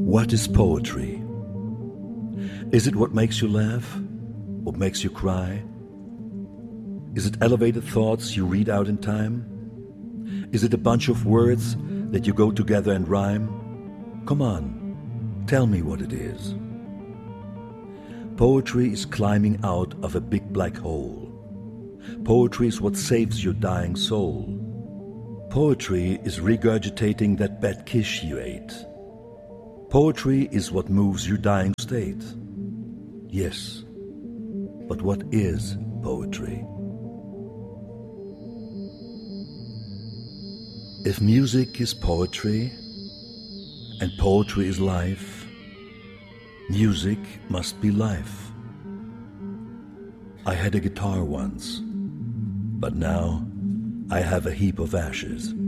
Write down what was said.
What is poetry? Is it what makes you laugh? What makes you cry? Is it elevated thoughts you read out in time? Is it a bunch of words that you go together and rhyme? Come on, tell me what it is. Poetry is climbing out of a big black hole. Poetry is what saves your dying soul. Poetry is regurgitating that bad kiss you ate. Poetry is what moves your dying state. Yes, but what is poetry? If music is poetry, and poetry is life, music must be life. I had a guitar once, but now I have a heap of ashes.